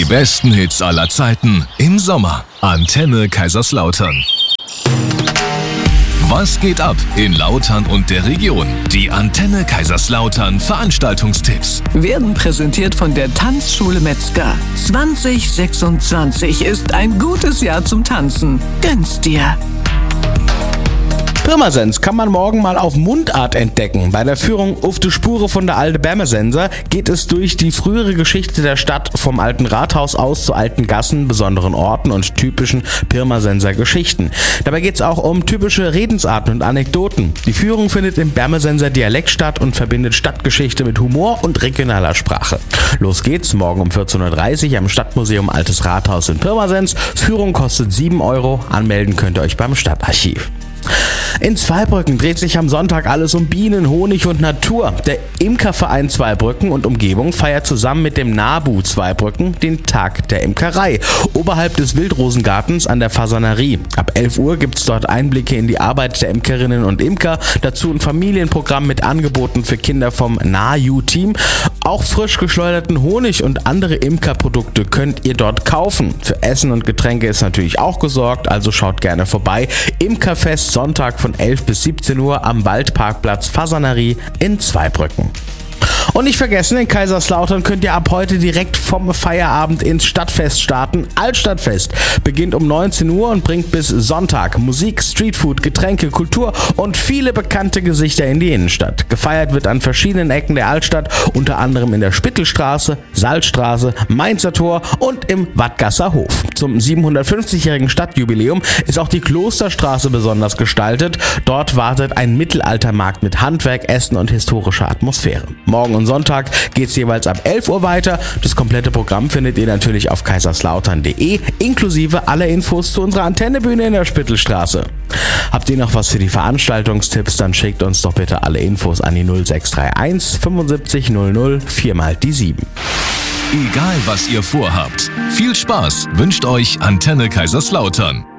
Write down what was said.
besten Hits aller Zeiten im Sommer. Antenne Kaiserslautern. Was geht ab in Lautern und der Region? Die Antenne Kaiserslautern Veranstaltungstipps werden präsentiert von der Tanzschule Metzger. 2026 ist ein gutes Jahr zum Tanzen. Gönn's dir! Pirmasens kann man morgen mal auf Mundart entdecken. Bei der Führung Auf die Spure von der alte Bärmesenser geht es durch die frühere Geschichte der Stadt vom alten Rathaus aus zu alten Gassen, besonderen Orten und typischen Pirmasenser Geschichten. Dabei geht es auch um typische Redensarten und Anekdoten. Die Führung findet im Bärmesenser Dialekt statt und verbindet Stadtgeschichte mit Humor und regionaler Sprache. Los geht's morgen um 14.30 Uhr am Stadtmuseum Altes Rathaus in Pirmasens. Führung kostet 7 €. Anmelden könnt ihr euch beim Stadtarchiv. In Zweibrücken dreht sich am Sonntag alles um Bienen, Honig und Natur. Der Imkerverein Zweibrücken und Umgebung feiert zusammen mit dem NABU Zweibrücken den Tag der Imkerei oberhalb des Wildrosengartens an der Fasanerie. Ab 11 Uhr gibt es dort Einblicke in die Arbeit der Imkerinnen und Imker, dazu ein Familienprogramm mit Angeboten für Kinder vom NAJU-Team. Auch frisch geschleuderten Honig und andere Imkerprodukte könnt ihr dort kaufen. Für Essen und Getränke ist natürlich auch gesorgt, also schaut gerne vorbei. Imkerfest Sonntag von 11 bis 17 Uhr am Waldparkplatz Fasanerie in Zweibrücken. Und nicht vergessen, in Kaiserslautern könnt ihr ab heute direkt vom Feierabend ins Stadtfest starten. Altstadtfest beginnt um 19 Uhr und bringt bis Sonntag Musik, Streetfood, Getränke, Kultur und viele bekannte Gesichter in die Innenstadt. Gefeiert wird an verschiedenen Ecken der Altstadt, unter anderem in der Spittelstraße, Salzstraße, Mainzer Tor und im Wattgasser Hof. Zum 750-jährigen Stadtjubiläum ist auch die Klosterstraße besonders gestaltet. Dort wartet ein Mittelaltermarkt mit Handwerk, Essen und historischer Atmosphäre. Morgen und Sonntag geht es jeweils ab 11 Uhr weiter. Das komplette Programm findet ihr natürlich auf kaiserslautern.de, inklusive aller Infos zu unserer Antennebühne in der Spittelstraße. Habt ihr noch was für die Veranstaltungstipps, dann schickt uns doch bitte alle Infos an die 0631 75 00 4x7. Egal was ihr vorhabt, viel Spaß wünscht euch Antenne Kaiserslautern.